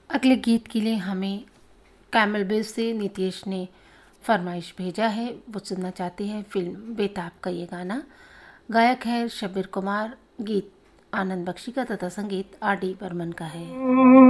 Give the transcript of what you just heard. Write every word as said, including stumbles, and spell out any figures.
अगले गीत के लिए हमें कैमल बेस से नितेश ने फरमाइश भेजा है। वो सुनना चाहते हैं फिल्म बेताब का ये गाना। गायक है शब्बीर कुमार, गीत आनंद बख्शी का तथा संगीत आर डी बर्मन का है।